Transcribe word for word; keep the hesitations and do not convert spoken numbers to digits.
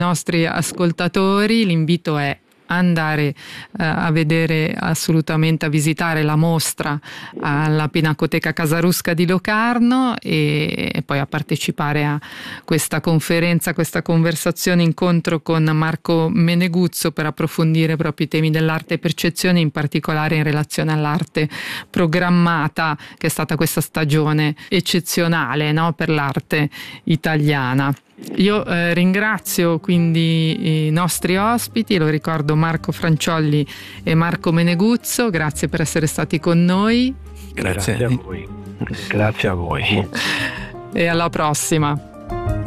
nostri ascoltatori, l'invito è andare eh, a vedere, assolutamente a visitare la mostra alla Pinacoteca Casarusca di Locarno e, e poi a partecipare a questa conferenza, questa conversazione, incontro con Marco Meneguzzo per approfondire proprio i temi dell'arte e percezione, in particolare in relazione all'arte programmata, che è stata questa stagione eccezionale, no, per l'arte italiana. Io eh, ringrazio quindi i nostri ospiti, lo ricordo, Marco Franciolli e Marco Meneguzzo, grazie per essere stati con noi. Grazie, grazie a voi. Grazie a voi. E alla prossima.